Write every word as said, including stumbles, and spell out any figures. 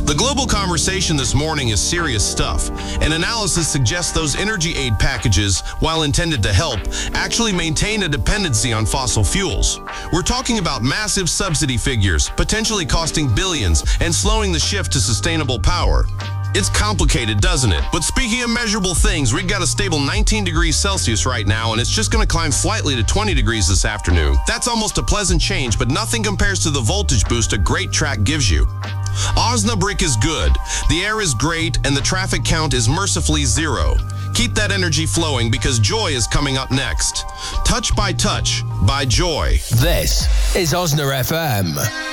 The global conversation this morning is serious stuff. An analysis suggests those energy aid packages, while intended to help, actually maintain a dependency on fossil fuels. We're talking about massive subsidy figures, potentially costing billions, and slowing the shift to sustainable power. It's complicated, doesn't it? But speaking of measurable things, we've got a stable nineteen degrees Celsius right now, and it's just going to climb slightly to twenty degrees this afternoon. That's almost a pleasant change, but nothing compares to the voltage boost a great track gives you. Osnabrück is good, the air is great, and the traffic count is mercifully zero. Keep that energy flowing because Joy is coming up next. Touch by Touch by Joy. This is Osna F M.